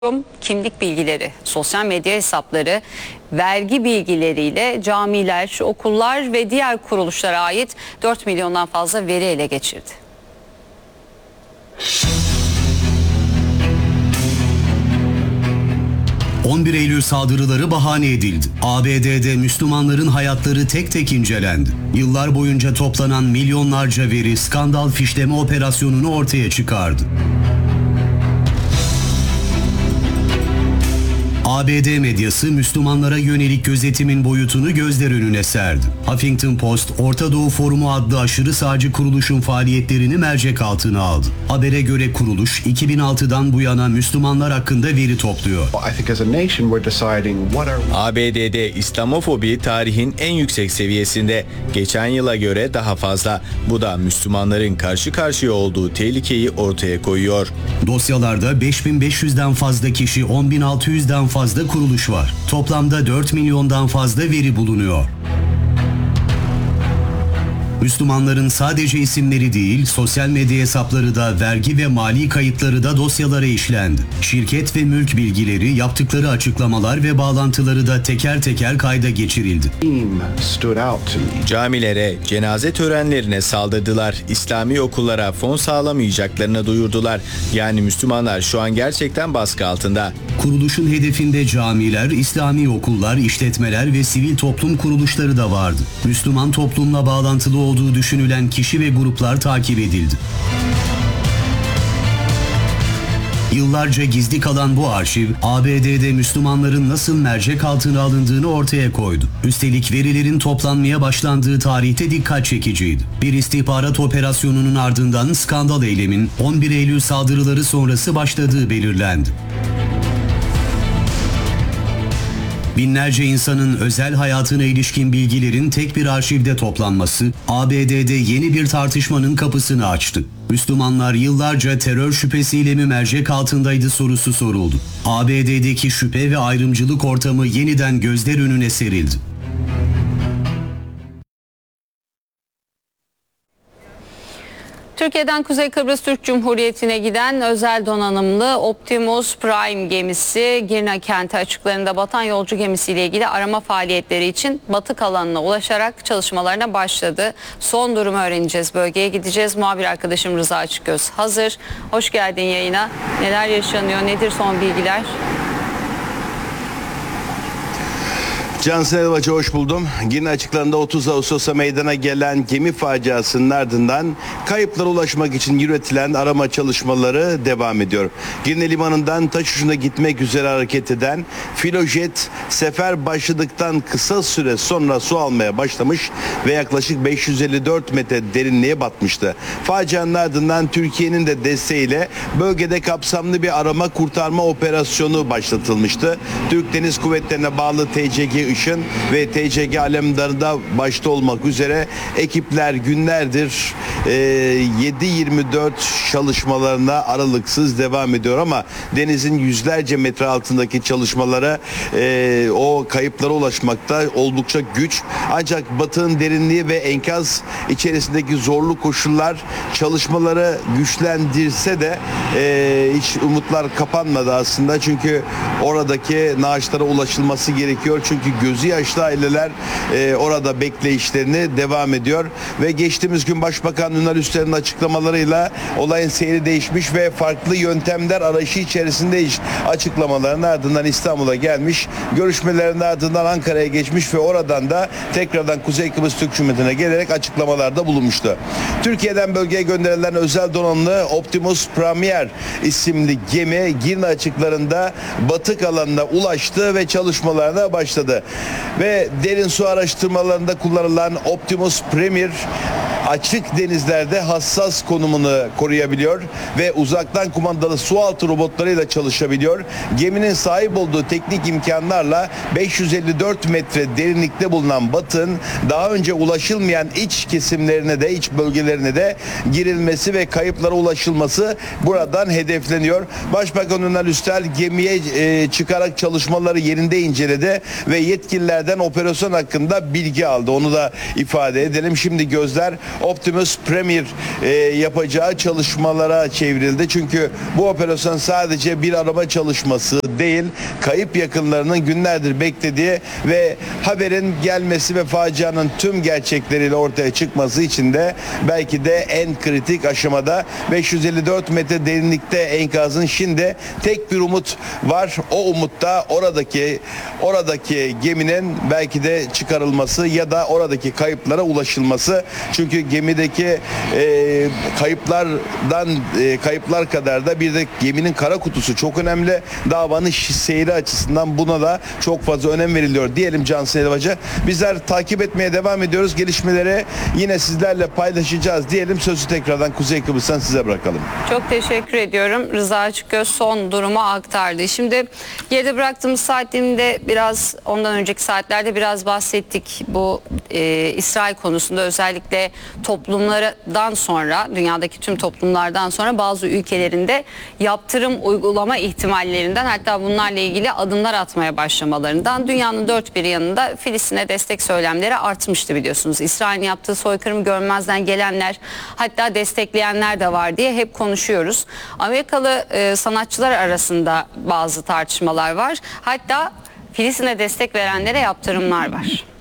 Kimlik bilgileri, sosyal medya hesapları, vergi bilgileriyle camiler, okullar ve diğer kuruluşlara ait 4 milyondan fazla veri ele geçirdi. ...11 Eylül saldırıları bahane edildi. ABD'de Müslümanların hayatları tek tek incelendi. Yıllar boyunca toplanan milyonlarca veri skandal fişleme operasyonunu ortaya çıkardı. ABD medyası Müslümanlara yönelik gözetimin boyutunu gözler önüne serdi. Huffington Post, Orta Doğu Forumu adlı aşırı sağcı kuruluşun faaliyetlerini mercek altına aldı. Habere göre kuruluş 2006'dan bu yana Müslümanlar hakkında veri topluyor. ABD'de İslamofobi tarihin en yüksek seviyesinde, geçen yıla göre daha fazla. Bu da Müslümanların karşı karşıya olduğu tehlikeyi ortaya koyuyor. Dosyalarda 5500'den fazla kişi, 10.600'den fazla kuruluş var. Toplamda 4 milyondan fazla veri bulunuyor. Müslümanların sadece isimleri değil, sosyal medya hesapları da, vergi ve mali kayıtları da dosyalara işlendi. Şirket ve mülk bilgileri, yaptıkları açıklamalar ve bağlantıları da teker teker kayda geçirildi. Camilere, cenaze törenlerine saldırdılar. İslami okullara fon sağlamayacaklarını duyurdular. Yani Müslümanlar şu an gerçekten baskı altında. Kuruluşun hedefinde camiler, İslami okullar, işletmeler ve sivil toplum kuruluşları da vardı. Müslüman toplumla bağlantılı olduğu düşünülen kişi ve gruplar takip edildi. Yıllarca gizli kalan bu arşiv, ABD'de Müslümanların nasıl mercek altına alındığını ortaya koydu. Üstelik verilerin toplanmaya başlandığı tarihte dikkat çekiciydi. Bir istihbarat operasyonunun ardından skandal eylemin 11 Eylül saldırıları sonrası başladığı belirlendi. Binlerce insanın özel hayatına ilişkin bilgilerin tek bir arşivde toplanması, ABD'de yeni bir tartışmanın kapısını açtı. Müslümanlar yıllarca terör şüphesiyle mi mercek altındaydı sorusu soruldu. ABD'deki şüphe ve ayrımcılık ortamı yeniden gözler önüne serildi. Türkiye'den Kuzey Kıbrıs Türk Cumhuriyeti'ne giden özel donanımlı Optimus Prime gemisi Girne kenti açıklarında batan yolcu gemisiyle ilgili arama faaliyetleri için batık alanına ulaşarak çalışmalarına başladı. Son durumu öğreneceğiz. Bölgeye gideceğiz. Muhabir arkadaşım Rıza Açıkgöz hazır. Hoş geldin yayına. Neler yaşanıyor? Nedir son bilgiler? Cansel Elbacı hoş buldum. Girne açıklarında 30 Ağustos'ta meydana gelen gemi faciasının ardından kayıplara ulaşmak için yürütülen arama çalışmaları devam ediyor. Girne limanından taş ucuna gitmek üzere hareket eden filojet sefer başladıktan kısa süre sonra su almaya başlamış ve yaklaşık 554 metre derinliğe batmıştı. Facianın ardından Türkiye'nin de desteğiyle bölgede kapsamlı bir arama kurtarma operasyonu başlatılmıştı. Türk Deniz Kuvvetleri'ne bağlı TCG Işın ve TCG Alemdar'da başta olmak üzere ekipler günlerdir 7/24 çalışmalarına aralıksız devam ediyor ama denizin yüzlerce metre altındaki çalışmalara o kayıplara ulaşmakta oldukça güç. Ancak batığın derinliği ve enkaz içerisindeki zorlu koşullar çalışmaları güçlendirse de hiç umutlar kapanmadı aslında. Çünkü oradaki naaşlara ulaşılması gerekiyor. Çünkü gözü yaşlı aileler orada bekleyişlerini devam ediyor ve geçtiğimiz gün Başbakan Ünal Üster'in açıklamalarıyla olayın seyri değişmiş ve farklı yöntemler arayışı içerisindeyiz açıklamalarının ardından İstanbul'a gelmiş, görüşmelerin ardından Ankara'ya geçmiş ve oradan da tekrardan Kuzey Kıbrıs Türk Cumhuriyeti'ne gelerek açıklamalarda bulunmuştu. Türkiye'den bölgeye gönderilen özel donanımlı Optimus Premier isimli gemi Girne açıklarında batık alanına ulaştı ve çalışmalarına başladı. Ve derin su araştırmalarında kullanılan Optimus Premier açık denizlerde hassas konumunu koruyabiliyor ve uzaktan kumandalı sualtı robotlarıyla çalışabiliyor. Geminin sahip olduğu teknik imkanlarla 554 metre derinlikte bulunan batığın daha önce ulaşılmayan iç kesimlerine de, iç bölgelerine de girilmesi ve kayıplara ulaşılması buradan hedefleniyor. Başbakan Ünal Üster gemiye çıkarak çalışmaları yerinde inceledi ve yetkililerden operasyon hakkında bilgi aldı. Onu da ifade edelim. Şimdi gözler Optimus Premier yapacağı çalışmalara çevrildi. Çünkü bu operasyon sadece bir arama çalışması değil, kayıp yakınlarının günlerdir beklediği ve haberin gelmesi ve facianın tüm gerçekleriyle ortaya çıkması için de belki de en kritik aşamada 554 metre derinlikte enkazın şimdi tek bir umut var. O umut da oradaki geminin belki de çıkarılması ya da oradaki kayıplara ulaşılması. Çünkü gemideki kayıplar kadar da bir de geminin kara kutusu çok önemli. Davanın seyri açısından buna da çok fazla önem veriliyor diyelim Cansın Elvacı. Bizler takip etmeye devam ediyoruz. Gelişmeleri yine sizlerle paylaşacağız diyelim. Sözü tekrardan Kuzey Kıbrıs'tan size bırakalım. Çok teşekkür ediyorum. Rıza Açıkgöz son durumu aktardı. Şimdi geride bıraktığımız saat diliminde biraz ondan önceki saatlerde biraz bahsettik. Bu İsrail konusunda özellikle toplumlardan sonra, dünyadaki tüm toplumlardan sonra bazı ülkelerinde yaptırım uygulama ihtimallerinden, hatta bunlarla ilgili adımlar atmaya başlamalarından, dünyanın dört bir yanında Filistin'e destek söylemleri artmıştı biliyorsunuz. İsrail'in yaptığı soykırımı görmezden gelenler, hatta destekleyenler de var diye hep konuşuyoruz. Amerikalı sanatçılar arasında bazı tartışmalar var. Hatta Filistin'e destek verenlere yaptırımlar var.